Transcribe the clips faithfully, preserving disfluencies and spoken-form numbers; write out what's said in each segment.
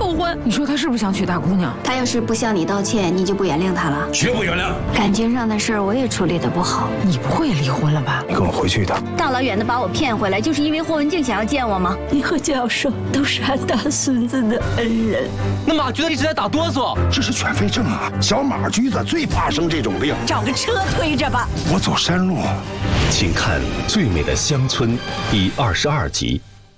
复婚。你说他是不是想娶大姑娘？ 他要是不向你道歉，你就不原谅他了？ 绝不原谅。 感情上的事儿我也处理得不好。 你不会离婚了吧？ 你跟我回去一趟。 大老远的把我骗回来，就是因为霍文静想要见我吗？ 你和教授都是俺大孙子的恩人。 那马驹子一直在打哆嗦， 这是犬吠症啊！小马驹子最怕生这种病。 找个车推着吧。 我走山路。 请看《最美的乡村》第二十二集。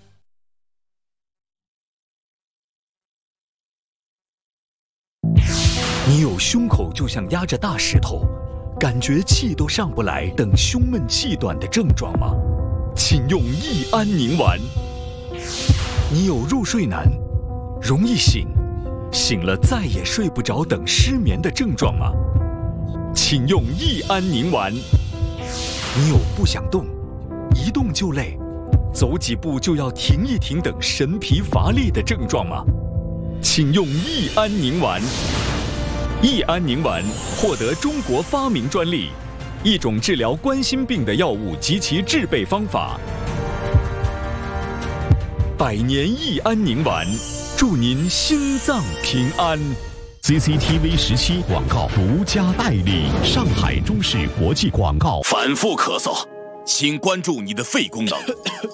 你有胸口就像压着大石头，感觉气都上不来等胸闷气短的症状吗？请用益安宁丸。你有入睡难，容易醒，醒了再也睡不着等失眠的症状吗？请用益安宁丸。你有不想动，一动就累，走几步就要停一停等神疲乏力的症状吗？请用益安宁丸。益安宁丸获得中国发明专利，一种治疗冠心病的药物及其制备方法。百年益安宁丸，祝您心脏平安。 C C T V 十七广告独家代理，上海中视国际广告。 反复咳嗽，请关注你的肺功能。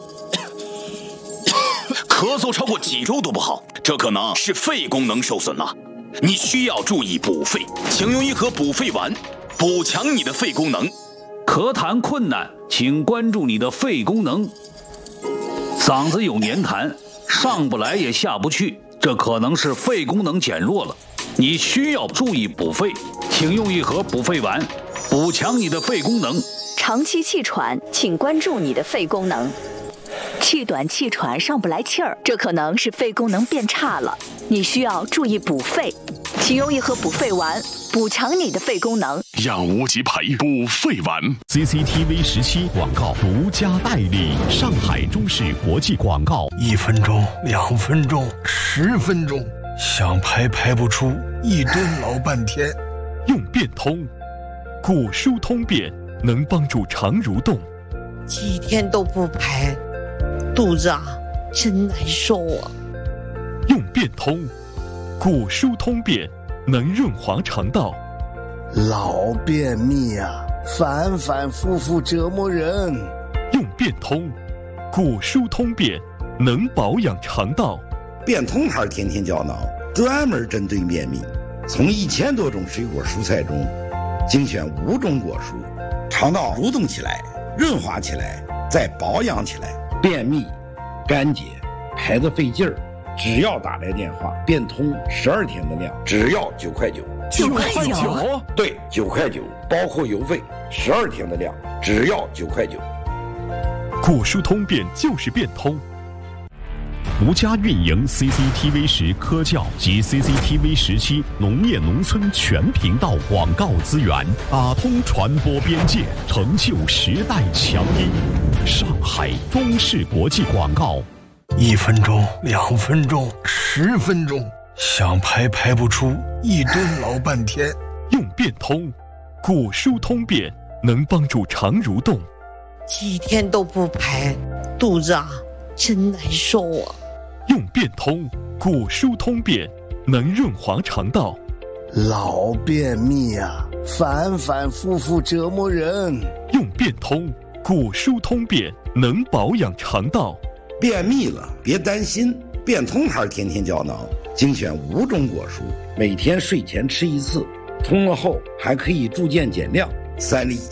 咳嗽超过几周都不好，这可能是肺功能受损了。你需要注意补肺，请用一盒补肺丸，补强你的肺功能。 咳痰困难，请关注你的肺功能。嗓子有黏痰，上不来也下不去，这可能是肺功能减弱了。你需要注意补肺，请用一盒补肺丸，补强你的肺功能。 长期气喘，请关注你的肺功能。气短气喘上不来气儿，这可能是肺功能变差了，你需要注意补肺，请用一盒补肺丸，补强你的肺功能。 养无极培补肺丸。 C C T V 十七广告独家代理，上海中视国际广告。 一分钟，两分钟，十分钟，想排排不出，一蹲老半天。 用变通，骨疏通便，能帮助肠蠕动。 几天都不排，肚子啊真难受啊。 用变通，骨疏通便，能润滑肠道。 老便秘啊，反反复复折磨人。 用变通，骨疏通便，能保养肠道。 变通牌天天胶囊专门针对便秘，从一千多种水果蔬菜中精选五种果蔬，肠道蠕动起来，润滑起来，再保养起来。便秘、干结、排得费劲儿，只要打来电话，变通十二天的量，只要九块九。 九块九？ 对，九块九，包括邮费，十二天的量，只要九块九。 骨疏通便就是变通。 独家运营 C C T V 十科教及 C C T V 十七农业农村全频道广告资源，打通传播边界，成就时代强音。上海中视国际广告。 一分钟，两分钟，十分钟，想排排不出，一蹲老半天。 用变通，骨疏通便，能帮助肠蠕动。 几天都不排，肚子啊真难受啊。 用变通，骨疏通便，能润滑肠道。 老便秘啊，反反复复折磨人。 用变通，骨疏通便，能保养肠道。 便秘了别担心，变通牌天天胶囊精选五种果蔬，每天睡前吃一次，通了后还可以逐渐减量，三粒